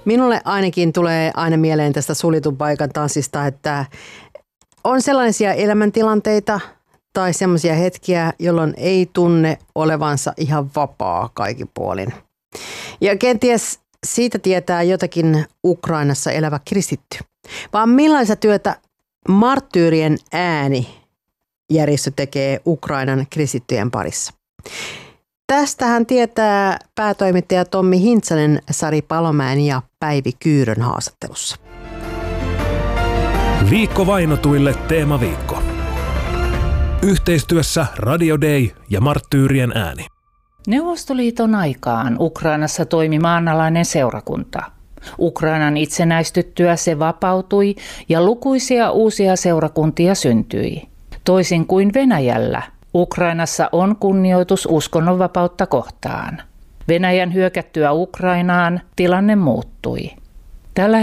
Minulle ainakin tulee aina mieleen tästä suljetun paikan tanssista, että on sellaisia elämäntilanteita tai sellaisia hetkiä, jolloin ei tunne olevansa ihan vapaa kaikin puolin. Ja kenties siitä tietää jotakin Ukrainassa elävä kristitty. Vaan millaista työtä Marttyyrien ääni järjestö tekee Ukrainan kristittyjen parissa? Tästähän tietää päätoimittaja Tommi Hintsanen Sari Palomäen ja Päivi Kyyrön haastattelussa. Viikko vainotuille teemaviikko. Yhteistyössä Radio Day ja Marttyyrien ääni. Neuvostoliiton aikaan Ukrainassa toimi maanalainen seurakunta. Ukrainan itsenäistyttyä se vapautui ja lukuisia uusia seurakuntia syntyi. Toisin kuin Venäjällä, Ukrainassa on kunnioitus uskonnonvapautta kohtaan. Venäjän hyökättyä Ukrainaan tilanne muuttui. Tällä